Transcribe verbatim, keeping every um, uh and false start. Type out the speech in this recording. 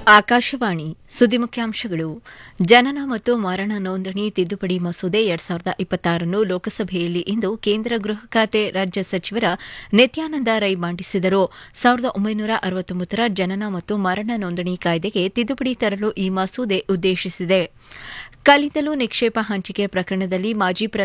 ಆಕಾಶವಾಣಿ ಸುದ್ದಿ ಮುಖ್ಯಾಂಶಗಳು. ಜನನ ಮತ್ತು ಮರಣ ನೋಂದಣಿ ತಿದ್ದುಪಡಿ ಮಸೂದೆ ಎರಡ್ ಸಾವಿರದ ಇಪ್ಪತ್ತಾರನ್ನು ಲೋಕಸಭೆಯಲ್ಲಿ ಇಂದು ಕೇಂದ್ರ ಗೃಹ ಖಾತೆ ರಾಜ್ಯ ಸಚಿವರ ನಿತ್ಯಾನಂದ ರೈ ಮಂಡಿಸಿದರು. ಸಾವಿರದ ಒಂಬೈನೂರ ಅರವತ್ತೊಂಬತ್ತರ ಜನನ ಮತ್ತು ಮರಣ ನೋಂದಣಿ ಕಾಯ್ದೆಗೆ ತಿದ್ದುಪಡಿ ತರಲು ಈ ಮಸೂದೆ ಉದ್ದೇಶಿಸಿದೆ. ಕಲ್ಲಿದ್ದಲು ನಿಕ್ಷೇಪ ಹಂಚಿಕೆ ಪ್ರಕರಣದಲ್ಲಿ ಮಾಜಿ